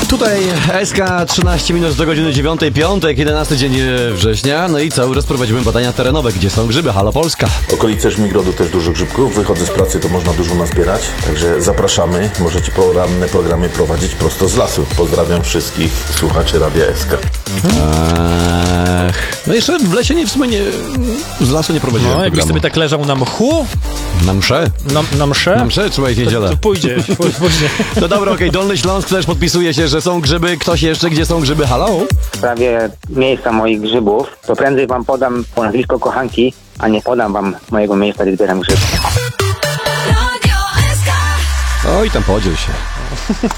Tutaj SK 13 minut do godziny 9, piątek, 11 dzień września. No i cały raz prowadzimy badania terenowe, gdzie są grzyby. Halo Polska. Okolice Żmigrodu też dużo grzybków. Wychodzę z pracy, to można dużo nazbierać. Także zapraszamy. Możecie poranne programy prowadzić prosto z lasu. Pozdrawiam wszystkich słuchaczy Radia SK. No jeszcze w lesie w sumie z lasu nie prowadziłem No, jakbyś sobie tak leżał na mchu, na mszę? na mszę? Na mszę trzeba iść w niedzielę. To pójdzie. No dobra, okej. Dolny Śląsk też podpisuje się, że są grzyby. Ktoś jeszcze, gdzie są grzyby? Halo? W sprawie miejsca moich grzybów, to prędzej wam podam nazwisko kochanki, a nie podam wam mojego miejsca, gdzie zbieram grzyby. Oj, tam podziel się.